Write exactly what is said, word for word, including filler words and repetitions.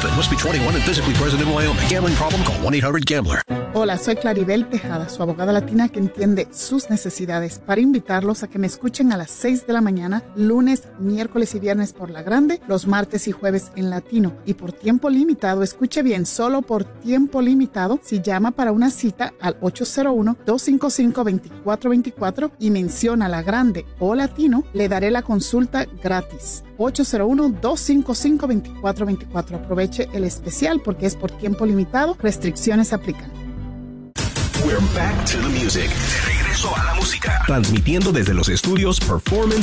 open. Must be twenty-one and physically present in Wyoming. Gambling problem? Call one eight hundred gambler. Hola, soy Claribel Tejada, su abogada latina que entiende sus necesidades, para invitarlos a que me escuchen a las seis de la mañana, lunes, miércoles y viernes por La Grande, los martes y jueves en Latino. Y por tiempo limitado, escuche bien, solo por tiempo limitado, si llama para una cita al ocho cero uno, dos cinco cinco, dos cuatro dos cuatro y menciona La Grande o Latino, le daré la consulta gratis. ocho cero uno, dos cinco cinco, dos cuatro dos cuatro. Aproveche el especial porque es por tiempo limitado. Restricciones aplican. We're back to the music. De regreso a la música. Transmitiendo desde los estudios Performance